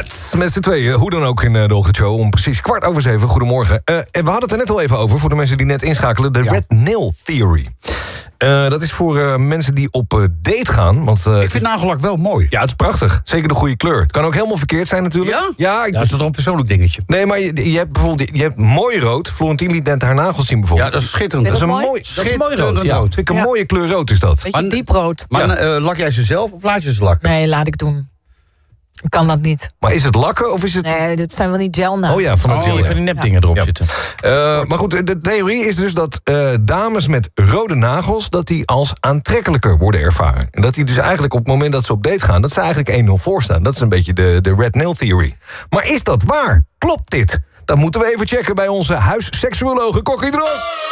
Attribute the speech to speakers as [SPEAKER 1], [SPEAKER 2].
[SPEAKER 1] Red met z'n tweeën, hoe dan ook in de ochtendshow om precies 6:15. Goedemorgen. En we hadden het er net al even over, voor de mensen die net inschakelen, de Red Nail Theory. Dat is voor mensen die op date gaan. Want,
[SPEAKER 2] ik vind nagellak wel mooi.
[SPEAKER 1] Ja, het is prachtig. Zeker de goede kleur. Het kan ook helemaal verkeerd zijn natuurlijk.
[SPEAKER 2] Ja? Ja, dat is toch een persoonlijk dingetje.
[SPEAKER 1] Nee, maar je hebt bijvoorbeeld je hebt mooi rood. Florentien liet net haar nagels zien bijvoorbeeld.
[SPEAKER 2] Ja, dat is schitterend.
[SPEAKER 1] Dat is een
[SPEAKER 3] mooi?
[SPEAKER 1] mooi,
[SPEAKER 2] Dat is mooi rood, ja.
[SPEAKER 1] Vind ik een mooie kleur rood is dat.
[SPEAKER 3] Beetje dieprood.
[SPEAKER 2] Maar lak jij ze zelf of laat je ze lakken?
[SPEAKER 3] Nee, laat ik doen. Ik kan dat niet.
[SPEAKER 1] Maar is het lakken of is het...
[SPEAKER 3] Nee, dit zijn wel niet gelnagels.
[SPEAKER 1] Oh ja, van het gel.
[SPEAKER 4] Van die nepdingen erop
[SPEAKER 1] Ja.
[SPEAKER 4] zitten.
[SPEAKER 1] Maar goed, de theorie is dus dat dames met rode nagels, dat die als aantrekkelijker worden ervaren. En dat die dus eigenlijk op het moment dat ze op date gaan, dat ze eigenlijk 1-0 voorstaan. Dat is een beetje de Red Nail Theory. Maar is dat waar? Klopt dit? Dat moeten we even checken bij onze huisseksuologe Kokkie Drost.